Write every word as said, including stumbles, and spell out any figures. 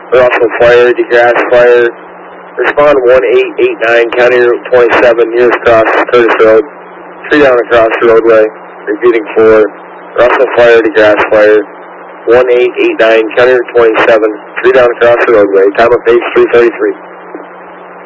Russell Fire, DeGrasse Fire. Respond one eight eight nine, County Route twenty-seven, nearest cross Curtis Road. Three down across the roadway. Repeating for Russell Fire, DeGrasse Fire. one eight eight nine, County Route twenty-seven, three down across the roadway. Time of page three thirty-three.